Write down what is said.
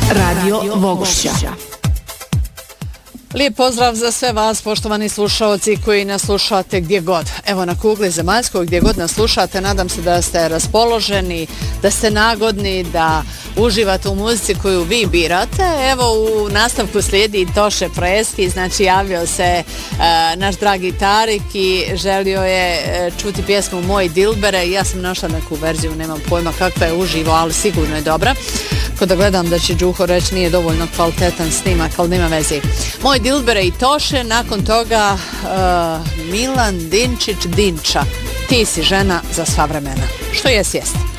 Radio Vogošća. Lijep pozdrav za sve vas, poštovani slušalci koji nas slušate gdje god. Evo na kugli zemaljskoj gdje god nas slušate, nadam se da ste raspoloženi, da ste nagodni, da uživate u muzici koju vi birate. Evo u nastavku slijedi Toše Preski, znači javio se naš dragi Tarik i želio je čuti pjesmu Moj Dilbere. Ja sam našla neku verziju, nemam pojma kakva je uživo, ali sigurno je dobra. Kada gledam da će Đuho reći nije dovoljno kvalitetan snimak, ali nema veze. Moj Dilbere i Toše, nakon toga Milan Dinčić Dinča. Ti si žena za sva vremena. Što jest.